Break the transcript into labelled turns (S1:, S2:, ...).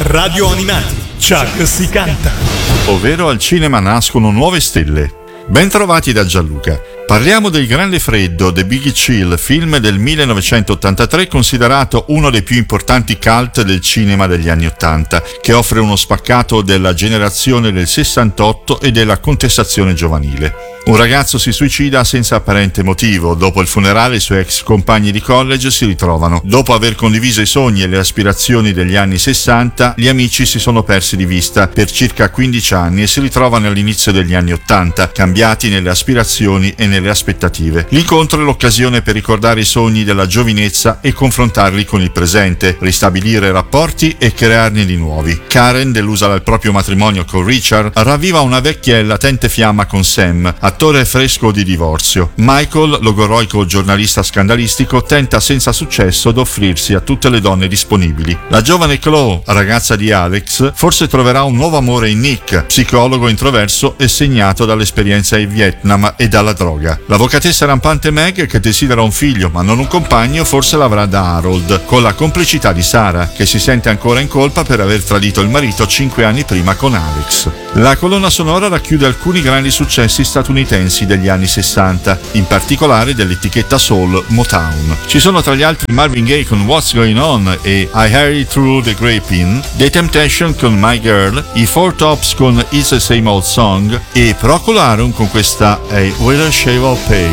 S1: Radio Animati, Chuck si canta.
S2: Ovvero al cinema nascono nuove stelle. Ben trovati da Gianluca. Parliamo del Grande Freddo, The Big Chill, film del 1983 considerato uno dei più importanti cult del cinema degli anni 80, che offre uno spaccato della generazione del 68 e della contestazione giovanile. Un ragazzo si suicida senza apparente motivo. Dopo il funerale i suoi ex compagni di college si ritrovano. Dopo aver condiviso i sogni e le aspirazioni degli anni 60, gli amici si sono persi di vista per circa 15 anni e si ritrovano all'inizio degli anni 80, cambiati nelle aspirazioni e nelle aspettative. L'incontro è l'occasione per ricordare i sogni della giovinezza e confrontarli con il presente, ristabilire rapporti e crearne di nuovi. Karen, delusa dal proprio matrimonio con Richard, ravviva una vecchia e latente fiamma con Sam, attore fresco di divorzio. Michael, logoroico giornalista scandalistico, tenta senza successo ad offrirsi a tutte le donne disponibili. La giovane Chloe, ragazza di Alex, forse troverà un nuovo amore in Nick, psicologo introverso e segnato dall'esperienza in Vietnam e dalla droga. L'avvocatessa rampante Meg, che desidera un figlio ma non un compagno, forse l'avrà da Harold, con la complicità di Sarah, che si sente ancora in colpa per aver tradito il marito 5 anni prima con Alex. La colonna sonora racchiude alcuni grandi successi statunitensi degli anni 60, in particolare dell'etichetta soul Motown. Ci sono tra gli altri Marvin Gaye con What's Going On e I Heard It Through the Grapevine, The Temptation con My Girl, i Four Tops con It's the Same Old Song e Procol Harum con questa A Will Shave of Pay.